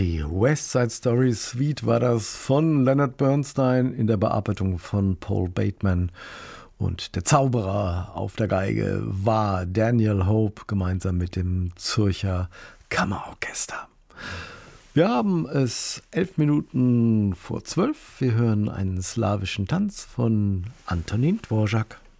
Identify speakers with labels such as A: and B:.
A: Die West Side Story Suite war das von Leonard Bernstein in der Bearbeitung von Paul Bateman. Und der Zauberer auf der Geige war Daniel Hope gemeinsam mit dem Zürcher Kammerorchester. Wir haben es 11 Minuten vor 12. Wir hören einen slawischen Tanz von Antonín Dvořák.